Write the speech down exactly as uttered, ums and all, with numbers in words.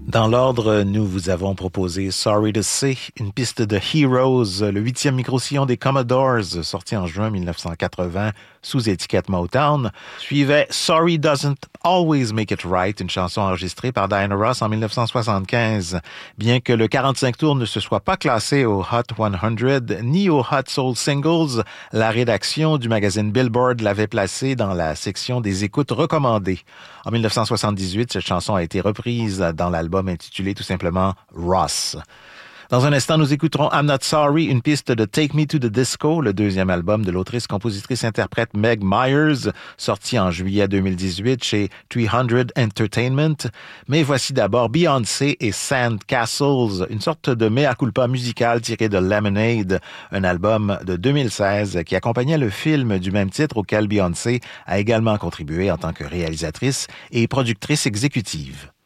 Dans l'ordre, nous vous avons proposé Sorry to Say, une piste de Heroes, le huitième micro-sillon des Commodores, sorti en juin mille neuf cent quatre-vingts sous étiquette Motown. Suivait Sorry Doesn't Always Make It Right, une chanson enregistrée par Diana Ross en mille neuf cent soixante-quinze. Bien que le quarante-cinq tours ne se soit pas classé au Hot cent ni au Hot Soul Singles, la rédaction du magazine Billboard l'avait placé dans la section des écoutes recommandées. En mille neuf cent soixante-dix-huit, cette chanson a été reprise dans l'album intitulé tout simplement Ross. Dans un instant, nous écouterons I'm Not Sorry, une piste de Take Me to the Disco, le deuxième album de l'autrice-compositrice-interprète Meg Myers, sorti en juillet deux mille dix-huit chez trois cents Entertainment. Mais voici d'abord Beyoncé et Sand Castles, une sorte de mea culpa musical tiré de Lemonade, un album de deux mille seize qui accompagnait le film du même titre auquel Beyoncé a également contribué en tant que réalisatrice et productrice exécutive.